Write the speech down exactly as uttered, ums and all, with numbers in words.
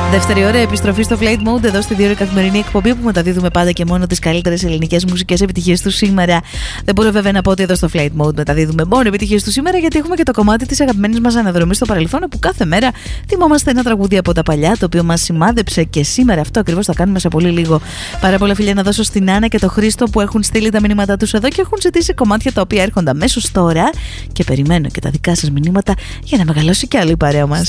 Δεύτερη ώρα επιστροφή στο Flight Mode εδώ στη δύο ώρη καθημερινή εκπομπή που μεταδίδουμε πάντα και μόνο τις καλύτερες ελληνικές μουσικές επιτυχίες του σήμερα. Δεν μπορώ βέβαια να πω ότι εδώ στο Flight Mode μεταδίδουμε μόνο επιτυχίες του σήμερα, γιατί έχουμε και το κομμάτι της αγαπημένης μας αναδρομής στο παρελθόν, όπου κάθε μέρα θυμόμαστε ένα τραγούδι από τα παλιά, το οποίο μας σημάδεψε και σήμερα. Αυτό ακριβώς θα κάνουμε σε πολύ λίγο. Πάρα πολλά φιλιά να δώσω στην Άννα και τον Χρήστο που έχουν στείλει τα μηνύματά τους εδώ και έχουν ζητήσει κομμάτια τα οποία έρχονται αμέσως τώρα. Και περιμένω και τα δικά σας μηνύματα για να μεγαλώσει κι άλλη η παρέα μας.